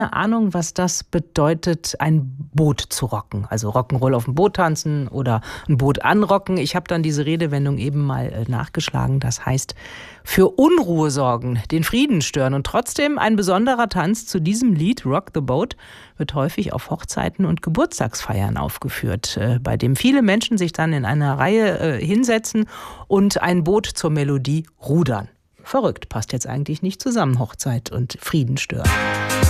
Ahnung, was das bedeutet, ein Boot zu rocken. Also Rock'n'Roll auf dem Boot tanzen oder ein Boot anrocken. Ich habe dann diese Redewendung eben mal nachgeschlagen. Das heißt, für Unruhe sorgen, den Frieden stören. Und trotzdem ein besonderer Tanz zu diesem Lied, Rock the Boat, wird häufig auf Hochzeiten und Geburtstagsfeiern aufgeführt, bei dem viele Menschen sich dann in einer Reihe hinsetzen und ein Boot zur Melodie rudern. Verrückt, passt jetzt eigentlich nicht zusammen, Hochzeit und Frieden stören.